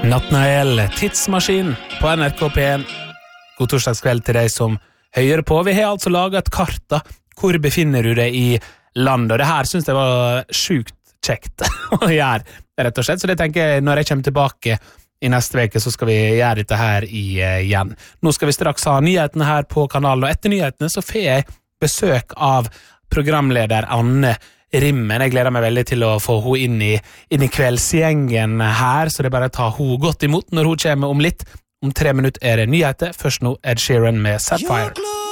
Nattnael, tidsmaskin på NRK P1. God torsdagskveld til deg som hører på. Vi har altså laget et kart da. Hvor befinner du deg i landet? Og det her synes jeg var sjukt kjekt å gjøre, rett og slett. Så det tenker jeg, når jeg kommer tilbake i neste veke, så skal vi gjøre dette her igjen. Nå skal vi straks ha nyhetene her på kanalen, og etter nyhetene så får jeg besøk av programleder Anne Rimmen. Jeg gleder meg veldig til å få henne inn i kveldsgjengen her, så det er bare å ta henne godt imot når hun kommer om litt. Om 3 minutter er det nyheter. Først nå Ed Sheeran med Sapphire.